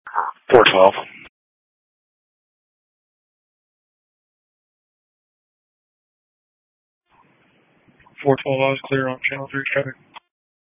412. 412, I was clear on channel 3 traffic.